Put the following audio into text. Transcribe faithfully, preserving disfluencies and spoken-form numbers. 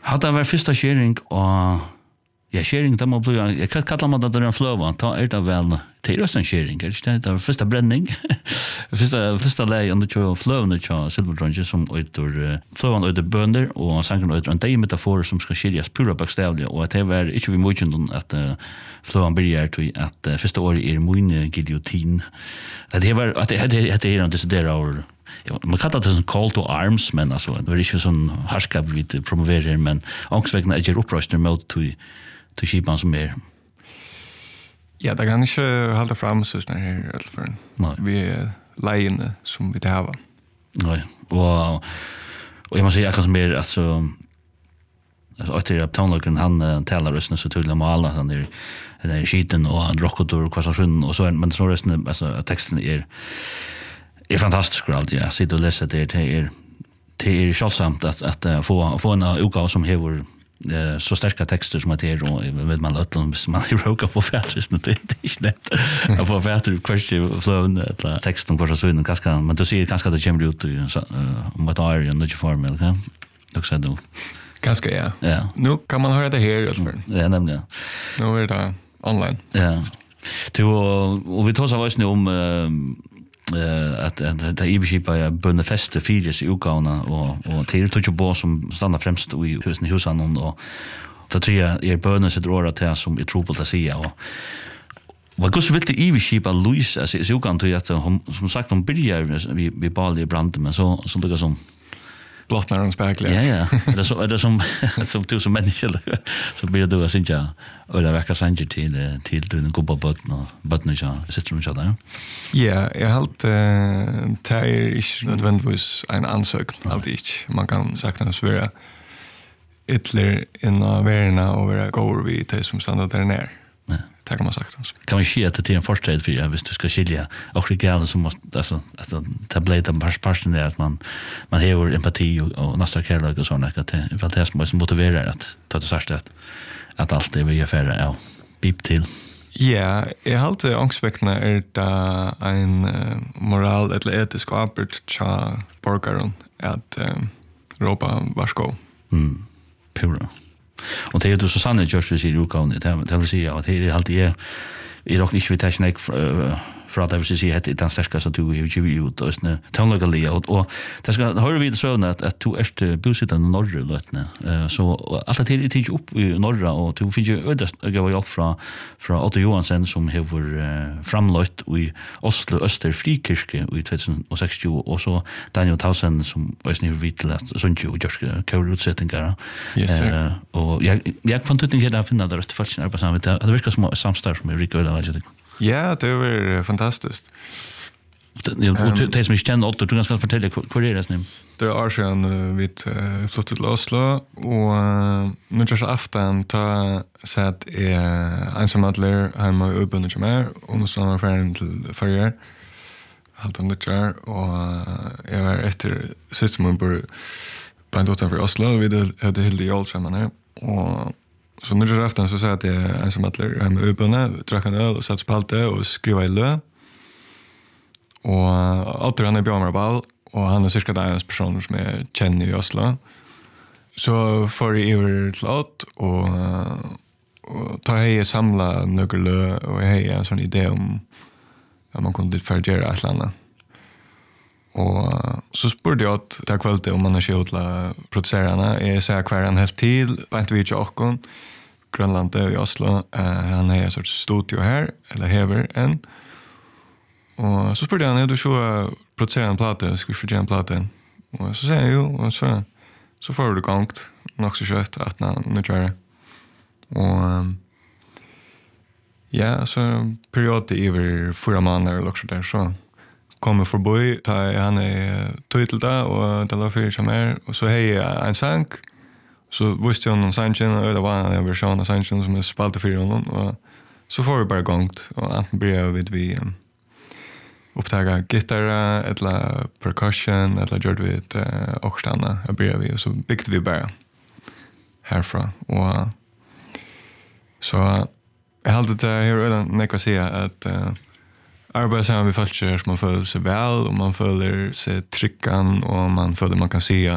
hade var första sharing och ja, sharing där man blir jag kan kalla man det den flow ta är det väl till oss en sharing det det var första bränning första första läge under två flow under två silver drunges som utor flow under the bönder och sanken utor en day metafor som ska skiljas pura bokstavligt och att det var inte vi mycket att flow börjar till att första året är min giljotin det var att det det det är det där år man kallar det som call to arms men alltså det var inte sån harskap vi promoverar men ångsvägna är uppröster mot till till skipan som är. Ja, det kan inte hålla fram så här här för. Vi är lejande som vi det har. Nej. Och och jag måste säga att mer alltså alltså att det tonlagen han talar rösten så tydligt om alla han är den är skiten och rockotor och kvasation och så men så rösten alltså texten är är fantastisk allt jag sitter och läser det det är det är självsamt att att få få en utgåva som heter eh så starka texter som att det är och vet man att man råkar få färdigt det är inte lätt att få färdigt question flow eller text om vad så in ganska men då ser ganska det kommer ut om vad är ju inte formel kan också då ganska ja ja nu kan man höra det här alltså ja nämligen nu är det online ja det och vi tar så vad om eh att att det ibskipa är bönde feste fyras i utgåvorna och och till tog ju bo som stannar främst i husen i husen och då tror jag är bönde sitt råd till som är trubbel att säga och vad går så vitt i ibskipa Louis alltså så kan du att som sagt de börjar vi vi bara i brand men så så det går som blott när de spärkliga. Ja ja, det så det som som du som människa så blir det då att synja och det verkar sanjer till till den goda botten och botten så sitter de så där. Ja, jag har halt eh tär is nödvändigtvis en ansökan av det. Man kan sakna svåra ytterligare in av värna och vara går vi till som stannar där ner. Ja. Det kan man sagt alltså. Kan vi se att det är en försträd för hvis du ska skilja och regala som måste alltså att tableten passion är att man man har empati och, och nästa kärlek och sånt att det för det som motiverar att ta det särskilt att att allt det vi är färre ja bip till. Ja, jag har alltid ångsväckna är det en uh, moral eller etisk arbet tja borgaren att uh, råpa varsko. Mm, pura. Och det är ju så sannolikt just det i utgåvan det vill säga att det är alltid är är dock inte vid teknik för att det vill säga att det är den starka så du har ju ut och såna tonlagali och det ska höra vid så att att du är bosatt i norra lötne så allt det är tid upp i norra och du finns ju ödast gå upp från från Otto Johansen som har framlagt i Oslo Öster Frikirke i tjugohundrasextio och så Daniel Tausen som var nu vid till att sånt ju just kör yes sir och jag jag fann ut inte att finna det rätt faktiskt på samma det verkar som samstarf med Rico eller vad. Ja, det var fantastiskt. Och det som jag känner Otto, du kan ska fortälla vad är det nu? Det är Arsen vid flyttat till Oslo och nu just afton ta satt är ensamadler hemma i Ubundet som är och så har jag till förr allt om det där och jag var efter systemon på på en dotter för Oslo vi hade helt i allsamman här och så nu just afton så sa att jag ensamadler hemma i Ubundet drack en öl och satt spalte och skriva i lö och Otto han är björnarball och han är cirka dagens person som jag känner i Oslo. Så får jag över till Ott och, och ta hej samla några och hej en sån idé om att man kunde förgöra ett land. Och så spurgade jag att det kvällte om man är skjut att producera henne. Jag säger kvar han helt till på inte vid Tjockon, Grönland och i Oslo. Uh, han har en sorts studio här, eller hever en. Och så spurgade han, är du så producera en platta, ska vi förtjäna en platta? Och så säger jag jo, och så, så får du gångt, nog så kött att nu kör det. Och um, ja, så period över fyra månader eller också där så kommer förbi, ta han är tydligt och det la för som är och så hej en sang. Så visste jag någon sanchen och det var en version av sanchen som är spalt för honom och så får vi bara gångt och att börja vid vi um, upptaga gitarr eller percussion eller gjorde vi ett uh, oxstanna och började vi och så byggde vi bara härifrån och uh, så jag hade det här redan när jag säga att uh, arbeta sammen med folk som man føler sig väl och man føler sig tryggan och man føler man kan säga